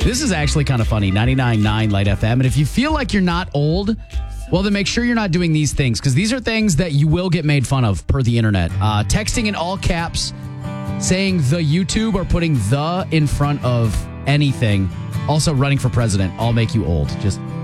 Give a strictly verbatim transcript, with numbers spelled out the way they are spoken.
This is actually kind of funny. ninety-nine point nine Light F M. And if you feel like you're not old, well, then make sure you're not doing these things, because these are things that you will get made fun of per the internet. Uh, texting in all caps, saying the YouTube, or putting the in front of anything. Also, running for president. All make you old. Just